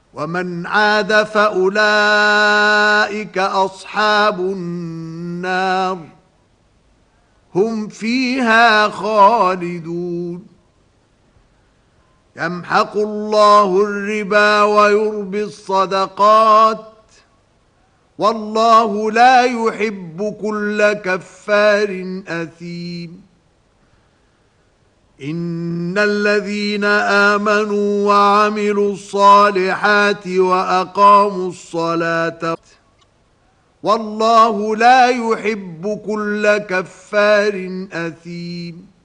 ومن عاد فأولئك أصحاب النار هم فيها خالدون. يمحق الله الربا ويربي الصدقات والله لا يحب كل كفار أثيم. إن الذين آمنوا وعملوا الصالحات وأقاموا الصلاة والله لا يحب كل كفار أثيم.